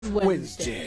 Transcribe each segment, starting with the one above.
Wednesday.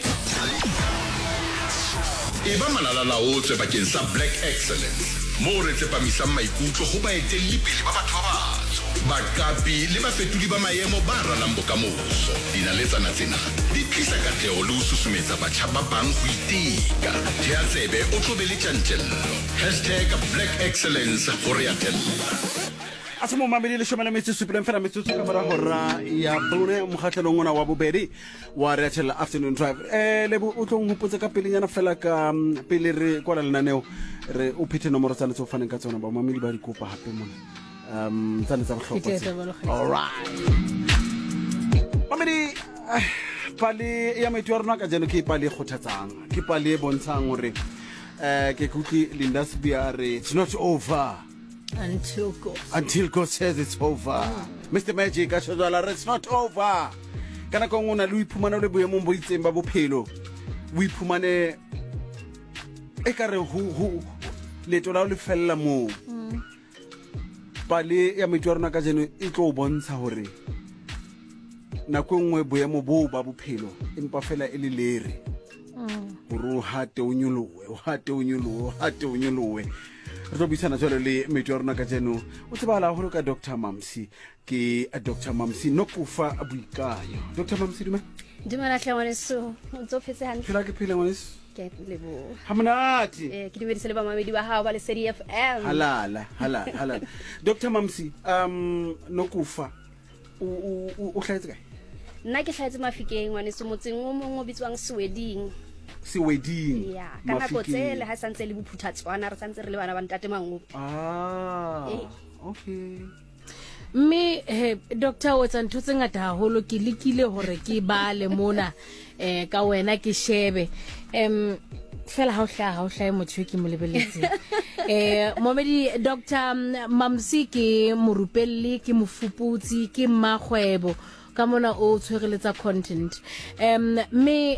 Eba malala la otse bakeng sa Black Excellence. Mo re tsepamisang maikutlo go baeteledipele ba batho ba batsho. Baqapi le bafetodi ba maemo ba ralang bokamoso. Dinaletsana tsena di tlisa katlego le ho susumetsa batjha ba bang go iteka. Thea tsebe o tlobele tjantjello. #Black Excellence go re atella. Asimo mamedi le shomela metsi supileng fela metsi ka mara hora ya bone mokgatlelong ona wa bobedi wa Rachel Afternoon Drive. Lebo o tlong hopotse ka pelenyana fela ka pele re kwala lenaneo re o phete nomoro tsa letso faneng ka tsona ba mamedi ba di kopa hape mona. Tsane tsa bohlokwa. All right. Mamedi pale ya metsi wa rona ka jeno ke pale khothatsang. Ke pale bontshang hore ke kutli Linda Spiare it's not over. Until God says it's over. Mr. Magic, it's not over. Kana ko ngona le iphumana le boemong bo itseng ba bophelo. O iphumane e kare hu leto la le fella mo. Pale ya metsi wa rona ka jeno e tlo bontsha hore nako nngwe boemo bo ba bophelo empa fela e le lere. Buru hate o nyolowe, hate o nyolowe, hate o nyolowe. Re bisana jwale le metsi wa rona ka jeno o tsebala holo ka Dr. Mamsi ke Dr. Mamsi Nokufa Buikayo. Dr. Mamsi duma la tlhawaneso o tsofetse hantle phela ke phela ngwaneso ke lebo hamonati ke dumedise le ba mamedi ba hao ba le Sedi FM halala Dr. Mamsi Nokufa o hlaetse kae nna ke hlaetse Mafikeng ngwaneso motseng o mongwe o bitswang Sweding ya kana go tsele ha santse le bophuthatswana re santse re le bana ba ntate mangope okay mme doctor o tsa ntho tse ngata haholo ke lekile hore ke bale mona ka wena ke shebe fela ha o hlae motho ke mo lebeletse momedi Dr. Mamsi ke morupelli ke mofuputsi ke mmagwebo ka mona o tshwereletsa content me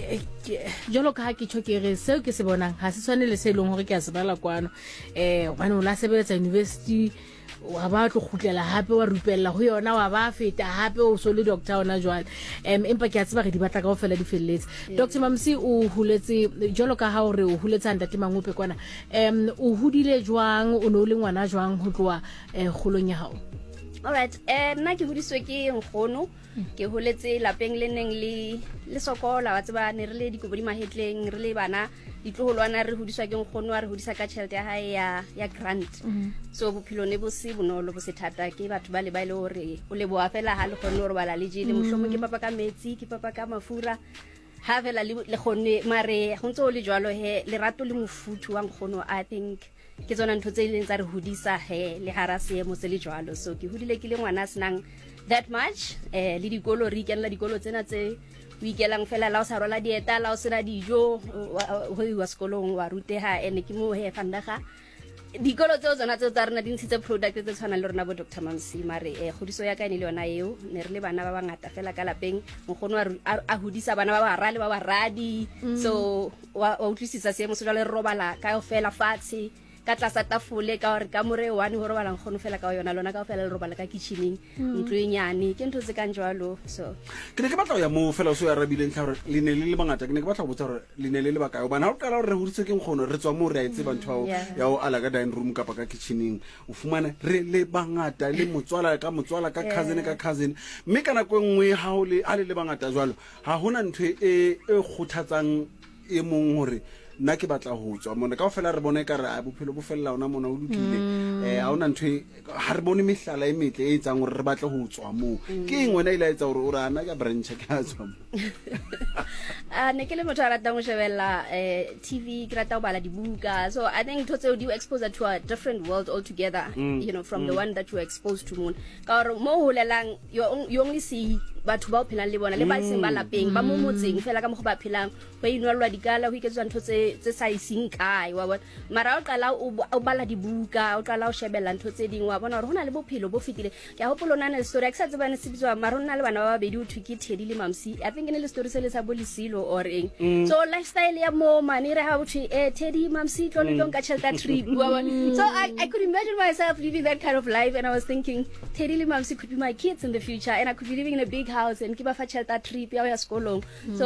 jolo ka ha ke tshokere seo ke se bonang ha se tshwane le se leng hore ke a se bala kwano bana o la sebeletsa university wa ba tlo khutlela hape wa rupella ho yona wa ba feta hape o so le doctor ona jwale empa ke a tseba re di batla ka ho fela di felletse Dr. Mamsi o huletse jolo ka ha hore o huletsa ntate mangope kwana o hudile jwang o no le ngwana jwang ho tloa kgolong ya hao. Alright, nna ke hodiswe ke nkgono ke holetse lapeng le neng le sokola wa tseba ne re le dikobo di mahetleng re le bana ditloholwana re hodiswa ke nkgono wa re hodisa ka tšhelete ya hae ya grant so bophelo ne bo se bonolo bo se thata ke batho ba le ba ile hore o le boa fela ha le khone hore bala le jile mohlomo ke papa ka metsi ke papa ka mafura ha fela le khone mare go ntse o le jwalo he lerato le mofuthu wa nkgono I think ke tsona ntho tse ileng tsa re hodisa le harase mo se le jwalo so ke hodile ke le ngwana senang that much le dikolo re ikela dikolo tsena tse o ikelang fela la o sa rola dieta la o sena dijo ho iwa sekolong wa ruteha ene ke mo he fandaga dikolo tseo tsona tse tsa rena di ntshitse product tse tshwana le rona bo Dr. Mamsi mare godiso ya ka ene le yona eo ne re le bana ba bangata fela ka lapeng mogolo a hodisa bana ba ba rale ba ba radi so wa utlwisisa seemo se jwale re robala ka fela fatshe ka tlasa tafole ka hore ka more one ho robala nkgono fela ka yona lona ka fela le robala ka kitchening ntlo e nyane ke ntho tse ka njwalo so ke ne ke batla ya mo fela o so ya rabileng tla hore le ne le bangata ke ne ke batla go botsa hore le ne le baka yo bana o qala hore re hodise ke nkgono re tswa mo re a itse bantho bao ya o ala ka dining room kapa ka kitchening o fumana re le bangata le motswala ka cousin mme kana go nngwe ha o le le bangata jwalo ha hona ntho e khothatsang e mong hore nna ke batla ho tswa mona ka ofela re bona ka re a bophelo bo fella ona mona o lokile ha ona ntwe ha re bone mehlala e metle e etsang hore re batla ho tswa mo ke eng wena ile a etsa hore o rana ka branch ka tswa mo ne ke le motho a ratang ho shebella TV ke rata ho bala dibuka so I think totally you expose to a different world altogether you know from the one that you are exposed to moon ka re mo holelang you only see batho ba o phelang le bona le ba seng ba lapeng ba mo motseng fela ka mo go ba phelang ba inolwa dikala ho iketswa ntho tse sa ising kae wa bona mara o qala o bala dibuka o qala o shebella ntho tse ding wa bona hore hona le bophelo bo fitile ke a hopola nna le story ka sa tsebane se bitswa mara hona le bana ba babedi o thukithe di le Mamsi I think ne le story se le sa bo lesilo or eng so lifestyle ya mo mane re ha botho Teddy mamsi tlo le lonka chelta trip so I could imagine myself living that kind of life, and I was thinking Teddy le mamsi could be my kids in the future, and I could be living in a big house and ke ba fa chelta trip ya ya skolong. So